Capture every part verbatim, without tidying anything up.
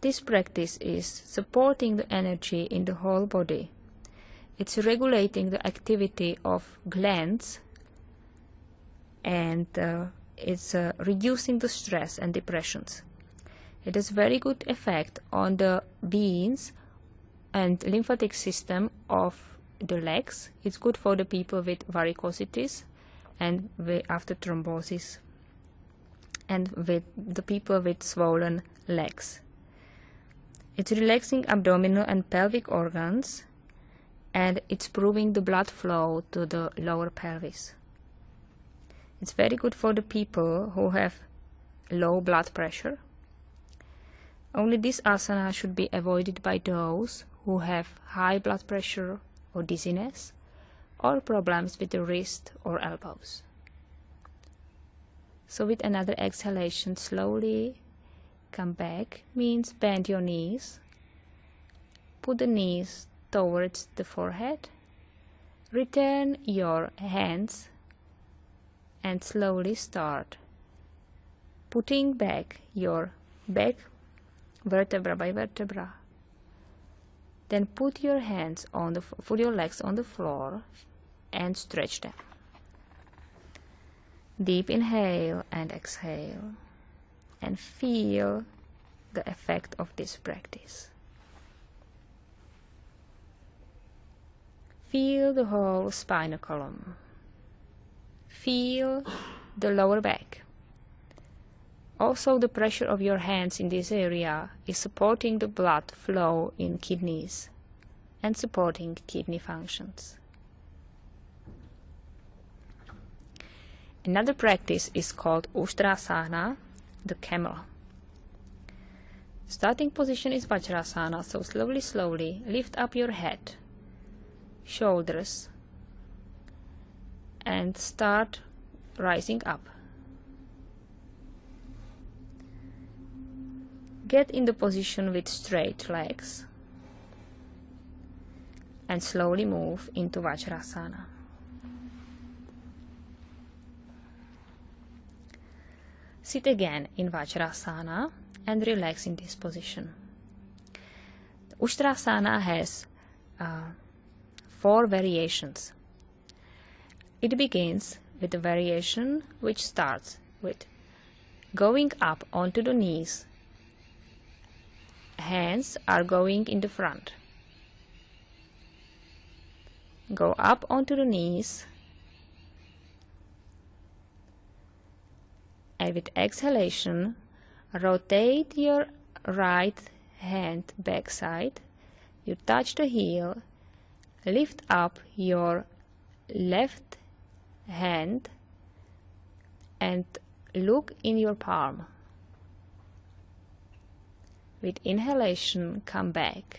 this practice is supporting the energy in the whole body. It's regulating the activity of glands, and uh, it's uh, reducing the stress and depressions. It has very good effect on the veins and lymphatic system of the legs. It's good for the people with varicosities and after thrombosis, and with the people with swollen legs. It's relaxing abdominal and pelvic organs, and it's improving the blood flow to the lower pelvis. It's very good for the people who have low blood pressure. Only this asana should be avoided by those who have high blood pressure or dizziness, or problems with the wrist or elbows. So with another exhalation, slowly come back, means bend your knees, put the knees towards the forehead, return your hands, and slowly start putting back your back vertebra by vertebra. Then put your hands on the put your legs on the floor and stretch them. Deep inhale and exhale, and feel the effect of this practice. Feel the whole spinal column. Feel the lower back. Also, the pressure of your hands in this area is supporting the blood flow in kidneys and supporting kidney functions. Another practice is called Ustrasana, the camel. Starting position is Vajrasana, so slowly, slowly lift up your head, shoulders, and start rising up. Get in the position with straight legs and slowly move into Vajrasana. Sit again in Vajrasana and relax in this position. Ustrasana has uh, four variations. It begins with a variation which starts with going up onto the knees. Hands are going in the front. Go up onto the knees, and with exhalation, rotate your right hand backside. You touch the heel, lift up your left hand, and look in your palm. With inhalation, come back.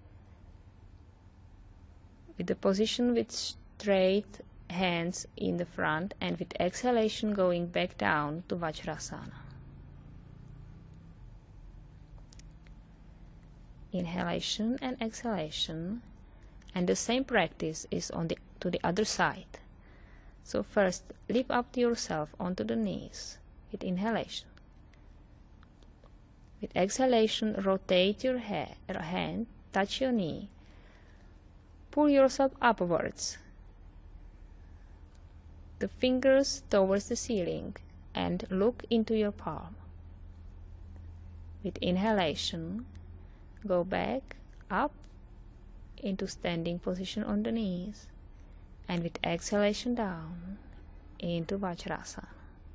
With the position with straight hands in the front, and with exhalation going back down to Vajrasana. Inhalation and exhalation, and the same practice is on the to the other side. So first, lift up yourself onto the knees with inhalation. With exhalation, rotate your head, hand, touch your knee, pull yourself upwards, the fingers towards the ceiling, and look into your palm. With inhalation, go back up into standing position on the knees, and with exhalation down into Vajrasana.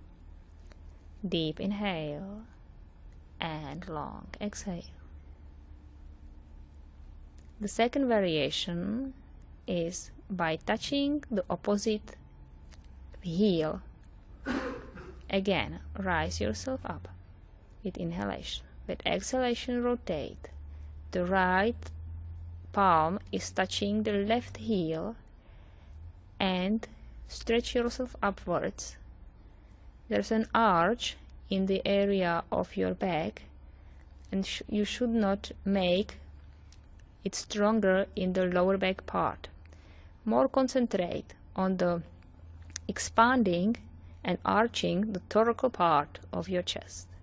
Deep inhale and long exhale. The second variation is by touching the opposite heel. Again, rise yourself up with inhalation. With exhalation, rotate. The right palm is touching the left heel, and stretch yourself upwards. There's an arch in the area of your back, and sh you should not make it stronger in the lower back part. More concentrate on the expanding and arching the thoracic part of your chest.